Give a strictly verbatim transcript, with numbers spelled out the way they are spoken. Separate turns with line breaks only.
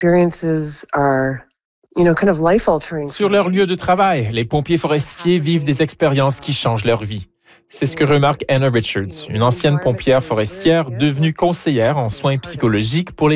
Sur leur lieu de travail, les pompiers forestiers vivent des expériences qui changent leur vie. C'est ce que remarque Anna Richards, une ancienne pompière forestière devenue conseillère en soins psychologiques pour les